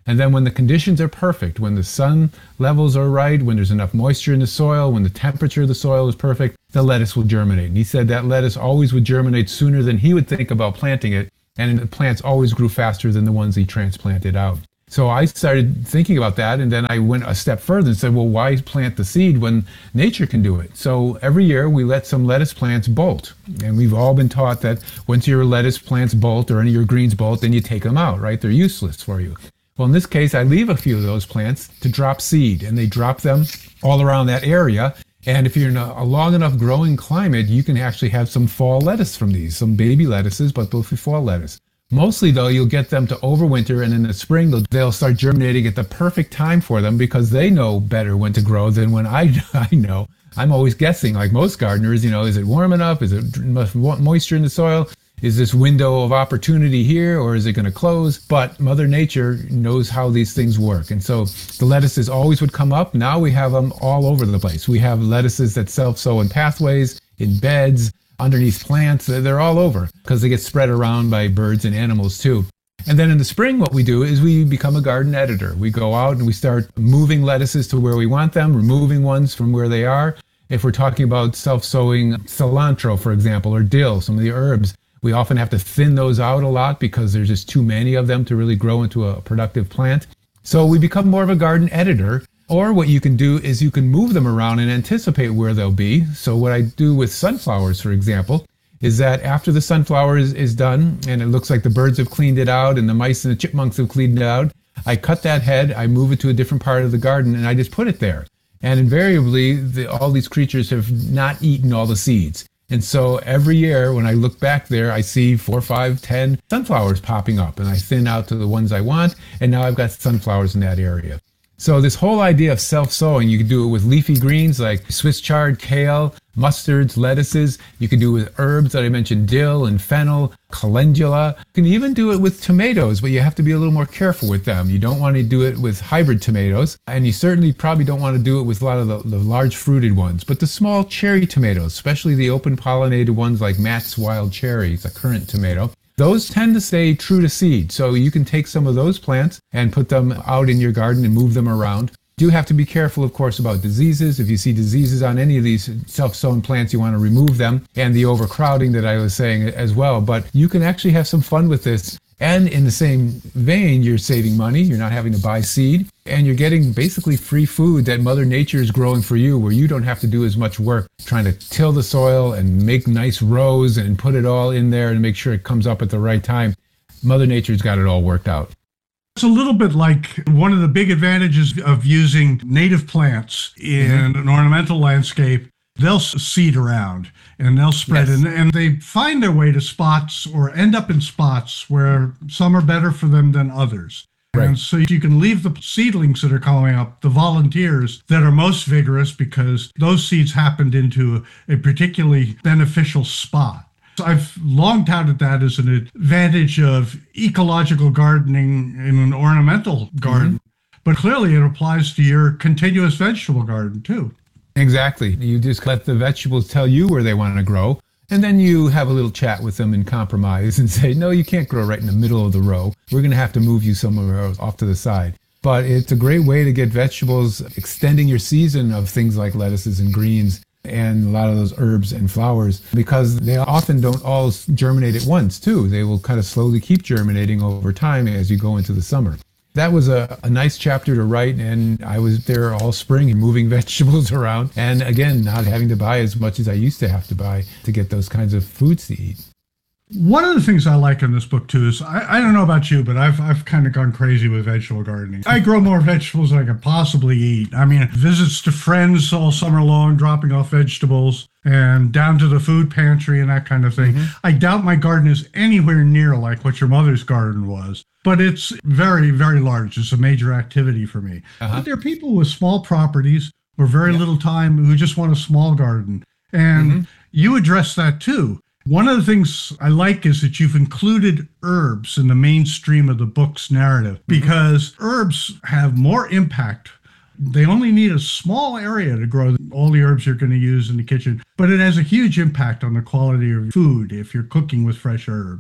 And then when the conditions are perfect, when the sun levels are right, when there's enough moisture in the soil, when the temperature of the soil is perfect, the lettuce will germinate. And he said that lettuce always would germinate sooner than he would think about planting it. And the plants always grew faster than the ones he transplanted out. So I started thinking about that, and then I went a step further and said, well, why plant the seed when nature can do it? So every year we let some lettuce plants bolt. And we've all been taught that once your lettuce plants bolt or any of your greens bolt, then you take them out, right? They're useless for you. Well, in this case, I leave a few of those plants to drop seed, and they drop them all around that area. And if you're in a long enough growing climate, you can actually have some fall lettuce from these, some baby lettuces, but mostly fall lettuce. Mostly, though, you'll get them to overwinter, and in the spring, they'll start germinating at the perfect time for them because they know better when to grow than when I know. I'm always guessing, like most gardeners, is it warm enough? Is it moisture in the soil? Is this window of opportunity here, or is it going to close? But Mother Nature knows how these things work. And so the lettuces always would come up. Now we have them all over the place. We have lettuces that self-sow in pathways, in beds, underneath plants. They're all over because they get spread around by birds and animals too. And then in the spring, what we do is we become a garden editor. We go out and we start moving lettuces to where we want them, removing ones from where they are. If we're talking about self-sowing cilantro, for example, or dill, some of the herbs, we often have to thin those out a lot because there's just too many of them to really grow into a productive plant. So we become more of a garden editor. Or what you can do is you can move them around and anticipate where they'll be. So what I do with sunflowers, for example, is that after the sunflower is done and it looks like the birds have cleaned it out and the mice and the chipmunks have cleaned it out, I cut that head, I move it to a different part of the garden, and I just put it there. And invariably, all these creatures have not eaten all the seeds. And so every year when I look back there, I see 4, 5, 10 sunflowers popping up, and I thin out to the ones I want, and now I've got sunflowers in that area. So this whole idea of self-sowing, you can do it with leafy greens like Swiss chard, kale, mustards, lettuces. You can do it with herbs that I mentioned, dill and fennel, calendula. You can even do it with tomatoes, but you have to be a little more careful with them. You don't want to do it with hybrid tomatoes, and you certainly probably don't want to do it with a lot of the large fruited ones. But the small cherry tomatoes, especially the open pollinated ones like Matt's Wild Cherry, it's a currant tomato, those tend to stay true to seed. So you can take some of those plants and put them out in your garden and move them around. You do have to be careful, of course, about diseases. If you see diseases on any of these self-sown plants, you want to remove them, and the overcrowding that I was saying as well. But you can actually have some fun with this. And in the same vein, you're saving money. You're not having to buy seed, and you're getting basically free food that Mother Nature is growing for you, where you don't have to do as much work trying to till the soil and make nice rows and put it all in there and make sure it comes up at the right time. Mother Nature's got it all worked out. It's a little bit like one of the big advantages of using native plants in an ornamental landscape. They'll seed around and they'll spread, yes. And they find their way to spots or end up in spots where some are better for them than others. Right. And so you can leave the seedlings that are coming up, the volunteers that are most vigorous, because those seeds happened into a particularly beneficial spot. So I've long touted that as an advantage of ecological gardening in an ornamental garden, but clearly it applies to your continuous vegetable garden too. Exactly. You just let the vegetables tell you where they want to grow, and then you have a little chat with them and compromise and say, no, you can't grow right in the middle of the row. We're going to have to move you somewhere else off to the side. But it's a great way to get vegetables, extending your season of things like lettuces and greens and a lot of those herbs and flowers, because they often don't all germinate at once too. They will kind of slowly keep germinating over time as you go into the summer. That was a nice chapter to write, and I was there all spring moving vegetables around, and again, not having to buy as much as I used to have to buy to get those kinds of foods to eat. One of the things I like in this book too is, I don't know about you, but I've kind of gone crazy with vegetable gardening. I grow more vegetables than I could possibly eat. I mean, visits to friends all summer long, dropping off vegetables, and down to the food pantry and that kind of thing. I doubt my garden is anywhere near like what your mother's garden was, but it's very, very large. It's a major activity for me. But there are people with small properties or very little time who just want a small garden. And you address that too. One of the things I like is that you've included herbs in the mainstream of the book's narrative, because herbs have more impact. They only need a small area to grow all the herbs you're going to use in the kitchen, but it has a huge impact on the quality of food if you're cooking with fresh herbs.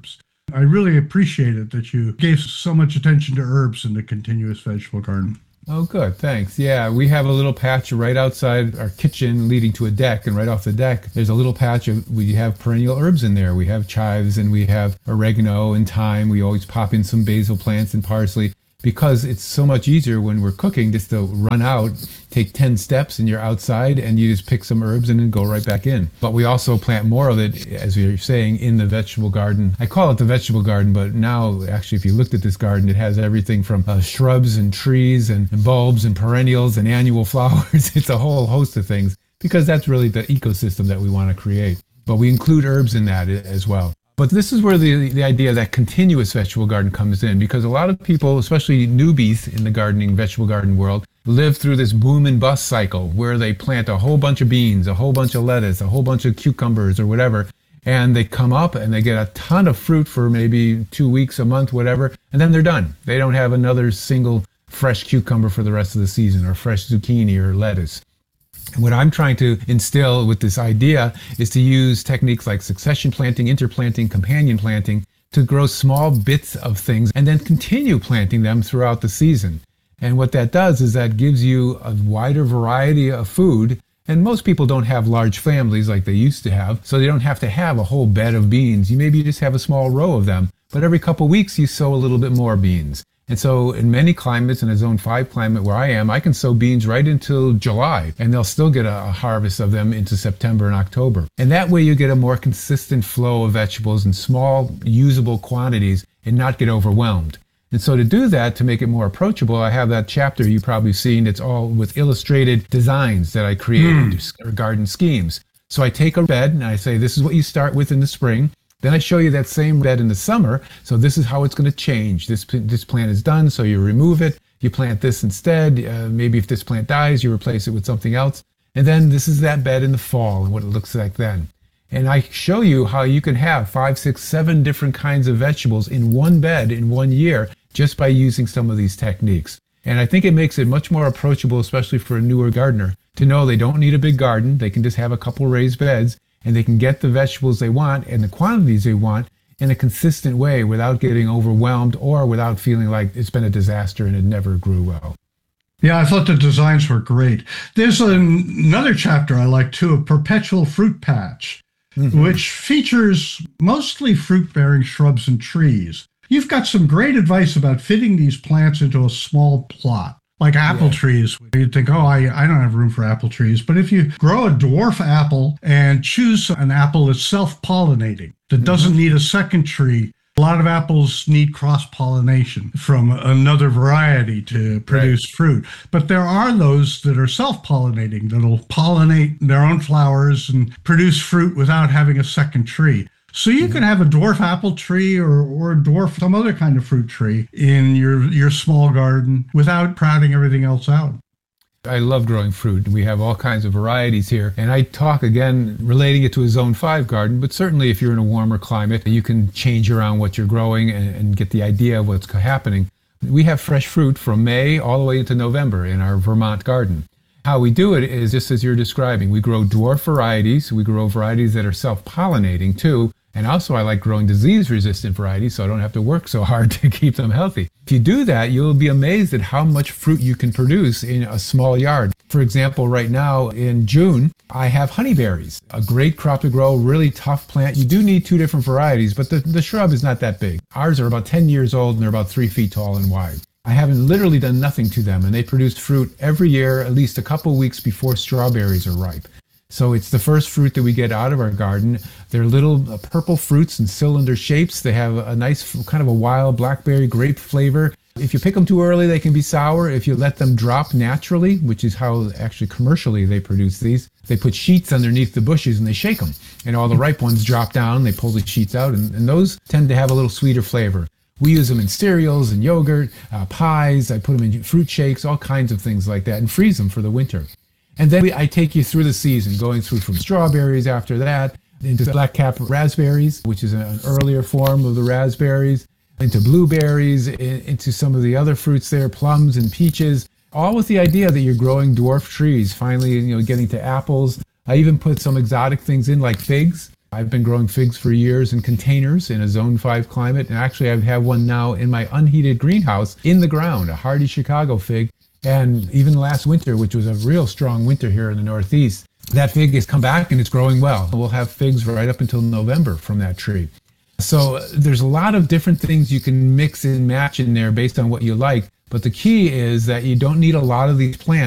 I really appreciate it that you gave so much attention to herbs in the continuous vegetable garden. Oh, good. Thanks. Yeah, we have a little patch right outside our kitchen leading to a deck. And right off the deck, there's a little patch we have perennial herbs in there. We have chives and we have oregano and thyme. We always pop in some basil plants and parsley, because it's so much easier when we're cooking just to run out, take 10 steps and you're outside and you just pick some herbs and then go right back in. But we also plant more of it, as you're saying, in the vegetable garden. I call it the vegetable garden, but now actually if you looked at this garden, it has everything from shrubs and trees and bulbs and perennials and annual flowers. It's a whole host of things, because that's really the ecosystem that we want to create. But we include herbs in that as well. But this is where the idea of that continuous vegetable garden comes in, because a lot of people, especially newbies in the vegetable garden world, live through this boom and bust cycle where they plant a whole bunch of beans, a whole bunch of lettuce, a whole bunch of cucumbers or whatever, and they come up and they get a ton of fruit for maybe 2 weeks, a month, whatever, and then they're done. They don't have another single fresh cucumber for the rest of the season, or fresh zucchini or lettuce. What I'm trying to instill with this idea is to use techniques like succession planting, interplanting, companion planting to grow small bits of things and then continue planting them throughout the season. And what that does is that gives you a wider variety of food. And most people don't have large families like they used to have, so they don't have to have a whole bed of beans. You maybe just have a small row of them, but every couple of weeks you sow a little bit more beans. And so in many climates, in a zone 5 climate where I am, I can sow beans right until July, and they'll still get a harvest of them into September and October. And that way you get a more consistent flow of vegetables in small, usable quantities and not get overwhelmed. And so to do that, to make it more approachable, I have that chapter you've probably seen. It's all with illustrated designs that I created, or garden schemes. So I take a bed and I say, this is what you start with in the spring. Then I show you that same bed in the summer. So this is how it's going to change. This plant is done, so you remove it. You plant this instead. Maybe if this plant dies, you replace it with something else. And then this is that bed in the fall and what it looks like then. And I show you how you can have 5, 6, 7 different kinds of vegetables in one bed in 1 year just by using some of these techniques. And I think it makes it much more approachable, especially for a newer gardener, to know they don't need a big garden. They can just have a couple raised beds, and they can get the vegetables they want and the quantities they want in a consistent way without getting overwhelmed or without feeling like it's been a disaster and it never grew well. Yeah, I thought the designs were great. There's another chapter I like too, a perpetual fruit patch, which features mostly fruit-bearing shrubs and trees. You've got some great advice about fitting these plants into a small plot. Like apple trees, you'd think, oh, I don't have room for apple trees. But if you grow a dwarf apple and choose an apple that's self-pollinating, that doesn't need a second tree, a lot of apples need cross-pollination from another variety to produce fruit. But there are those that are self-pollinating, that'll pollinate their own flowers and produce fruit without having a second tree. So you can have a dwarf apple tree or a dwarf some other kind of fruit tree in your small garden without crowding everything else out. I love growing fruit. We have all kinds of varieties here. And I talk, again, relating it to a Zone 5 garden, but certainly if you're in a warmer climate, you can change around what you're growing and get the idea of what's happening. We have fresh fruit from May all the way into November in our Vermont garden. How we do it is just as you're describing. We grow dwarf varieties. We grow varieties that are self-pollinating too. And also I like growing disease-resistant varieties so I don't have to work so hard to keep them healthy. If you do that, you'll be amazed at how much fruit you can produce in a small yard. For example, right now in June, I have honeyberries, a great crop to grow, really tough plant. You do need 2 different varieties, but the shrub is not that big. Ours are about 10 years old and they're about 3 feet tall and wide. I haven't literally done nothing to them, and they produce fruit every year, at least a couple weeks before strawberries are ripe. So it's the first fruit that we get out of our garden. They're little purple fruits in cylinder shapes. They have a nice kind of a wild blackberry grape flavor. If you pick them too early, they can be sour. If you let them drop naturally, which is how actually commercially they produce these, they put sheets underneath the bushes and they shake them. And all the ripe ones drop down, they pull the sheets out, and those tend to have a little sweeter flavor. We use them in cereals and yogurt, pies. I put them in fruit shakes, all kinds of things like that, and freeze them for the winter. And then I take you through the season, going through from strawberries after that, into black-cap raspberries, which is an earlier form of the raspberries, into blueberries, into some of the other fruits there, plums and peaches, all with the idea that you're growing dwarf trees, finally, getting to apples. I even put some exotic things in like figs. I've been growing figs for years in containers in a Zone 5 climate, and actually I have one now in my unheated greenhouse in the ground, a hardy Chicago fig. And even last winter, which was a real strong winter here in the Northeast, that fig has come back and it's growing well. We'll have figs right up until November from that tree. So there's a lot of different things you can mix and match in there based on what you like. But the key is that you don't need a lot of these plants.